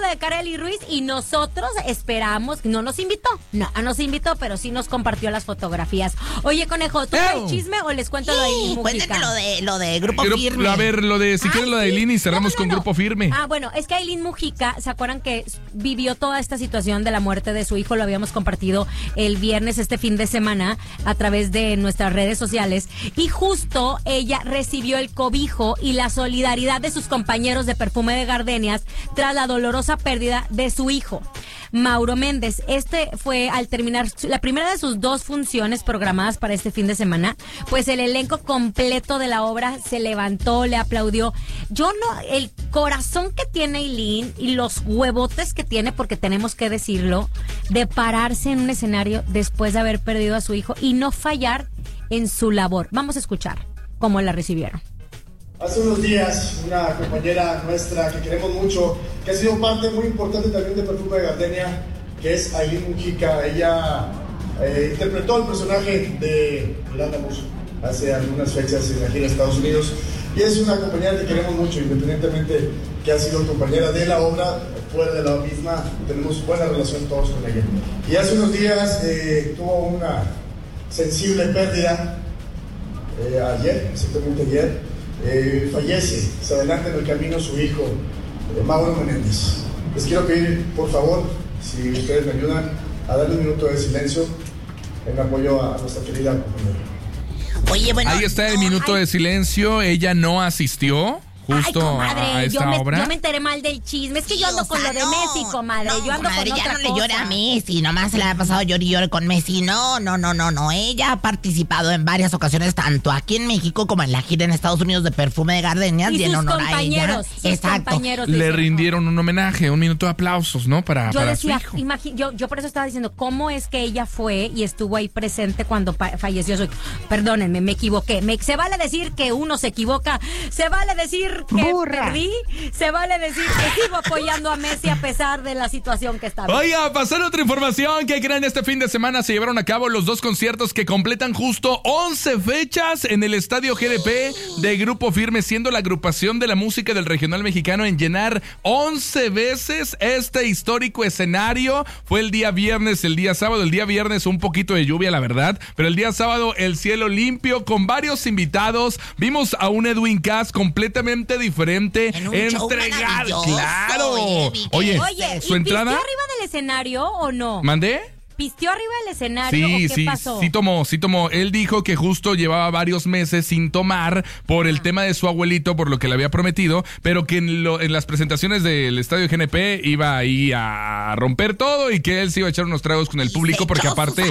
de Karely Ruiz y nosotros esperamos, no nos invitó, pero sí nos compartió las fotografías. Oye, Conejo, ¿tú traes chisme o les cuento lo de Aileen Mujica? Cuéntame lo de Grupo Firme. A ver, si quieres lo de Aileen y cerramos con Grupo Firme. Bueno, es que Aileen Mujica, ¿se acuerdan que vivió toda esta situación de la muerte de su hijo? Lo habíamos compartido el viernes, este fin de semana, a través de nuestras redes sociales. Y justo ella recibió el cobijo y la solidaridad de sus compañeros de Perfume de Gardenias tras la dolorosa pérdida de su hijo, Mauro Méndez. Fue al terminar la primera de sus 2 funciones programadas para este fin de semana, pues el elenco completo de la obra se levantó, le aplaudió. El corazón que tiene Aileen y los huevotes que tiene, porque tenemos que decirlo, de pararse en un escenario después de haber perdido a su hijo y no fallar en su labor. Vamos a escuchar cómo la recibieron. Hace unos días, una compañera nuestra que queremos mucho, que ha sido parte muy importante también de Perfume de Gardenia, que es Aileen Mujica. Ella interpretó el personaje de Yolanda Mozo hace algunas fechas en la gira de Estados Unidos, y es una compañera que queremos mucho, independientemente que ha sido compañera de la obra, fuera de la misma, tenemos buena relación todos con ella. Y hace unos días tuvo una sensible pérdida, exactamente ayer. Fallece, se adelanta en el camino su hijo, Mauro Menéndez. Les quiero pedir, por favor, si ustedes me ayudan, a darle un minuto de silencio en apoyo a nuestra querida compañera. Oye, bueno, ahí está el minuto de silencio. Ella no asistió justo a esta obra. Yo me enteré mal del chisme. Es que yo ando con lo de Messi, comadre. Yo ando comadre, con otra cosa. Ya no le llore a Messi, nomás se la ha pasado llore y llore con Messi. No. Ella ha participado en varias ocasiones, tanto aquí en México como en la gira en Estados Unidos de Perfume de Gardenias, y en honor a ella. Exacto. Le rindieron un homenaje, un minuto de aplausos, ¿no? Para su hijo. Yo por eso estaba diciendo, ¿cómo es que ella fue y estuvo ahí presente cuando falleció su hijo? Perdónenme, me equivoqué. Se vale decir que uno se equivoca, se vale decir que perdí, se vale decir que sigo apoyando a Messi a pesar de la situación que está viviendo. Oiga, pasar otra información que creen este fin de semana se llevaron a cabo los 2 conciertos que completan justo 11 fechas en el Estadio GNP de Grupo Firme, siendo la agrupación de la música del regional mexicano en llenar 11 veces este histórico escenario. Fue el día viernes, el día sábado, el día viernes un poquito de lluvia, la verdad, pero el día sábado el cielo limpio con varios invitados. Vimos a un Edwin Cass completamente diferente, entregado. ¡Claro! Oye, su entrada. ¿Pisteó arriba del escenario o no? ¿Mandé? ¿Pisteó arriba del escenario o qué pasó? Sí tomó. Él dijo que justo llevaba varios meses sin tomar por el tema de su abuelito, por lo que le había prometido, pero que en las presentaciones del Estadio GNP iba ahí a romper todo y que él se iba a echar unos tragos con el público porque aparte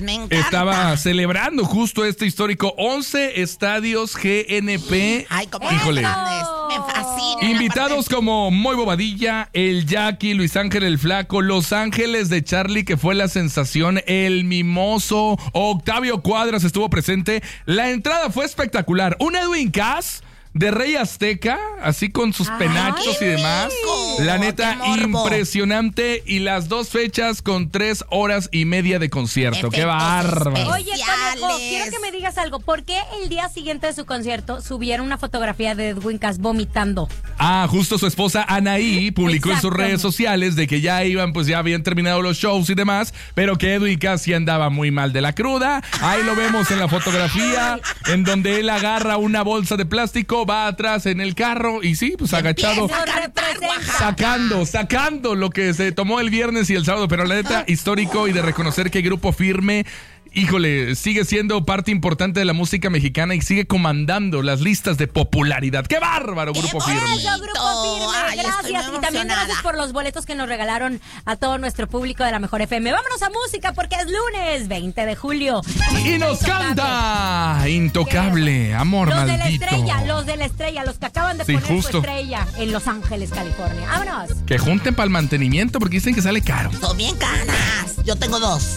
estaba celebrando justo este histórico 11 estadios GNP. Ay, como híjole. Me fascina. Invitados como Moy Bobadilla, el Jackie, Luis Ángel el Flaco, Los Ángeles de Charlie, que fue la sensación, el Mimoso, Octavio Cuadras estuvo presente. La entrada fue espectacular. Un Edwin Cass de Rey Azteca, así con sus penachos y demás. La neta, impresionante. Y las 2 fechas con 3 horas y media de concierto. ¡Qué bárbaro! Oye, Conejo, quiero que me digas algo. ¿Por qué el día siguiente de su concierto subieron una fotografía de Edwin Cass vomitando? Justo su esposa Anaí publicó en sus redes sociales de que ya habían terminado los shows y demás, pero que Edwin Cass sí andaba muy mal de la cruda. Ahí lo vemos en la fotografía, en donde él agarra una bolsa de plástico, va atrás en el carro y sí, pues agachado, sacando lo que se tomó el viernes y el sábado, pero la neta, histórico, y de reconocer que Grupo Firme, híjole, sigue siendo parte importante de la música mexicana y sigue comandando las listas de popularidad. ¡Qué bárbaro, Grupo Firme! ¡Eso, Grupo Firme! Gracias. Y también gracias por los boletos que nos regalaron a todo nuestro público de la Mejor FM. Vámonos a música porque es lunes 20 de julio. Y nos canta Intocable, Amor Maldito. Los de la estrella, los que acaban de poner su estrella en Los Ángeles, California. ¡Vámonos! Que junten para el mantenimiento porque dicen que sale caro. Son bien caras. Yo tengo 2.